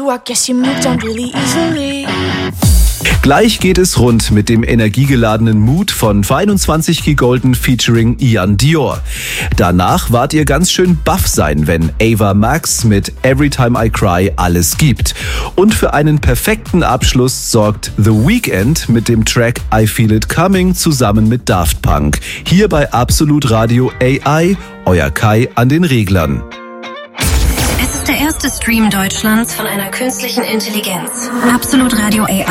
I guess you moved on really easily. Gleich geht es rund mit dem energiegeladenen Mood von V21 Golden featuring Ian Dior. Danach wart ihr ganz schön baff sein, wenn Ava Max mit Every Time I Cry alles gibt. Und für einen perfekten Abschluss sorgt The Weeknd mit dem Track I Feel It Coming zusammen mit Daft Punk. Hier bei Absolut Radio AI, euer Kai an den Reglern. Es ist der erste Stream Deutschlands von einer künstlichen Intelligenz. Absolut Radio AI.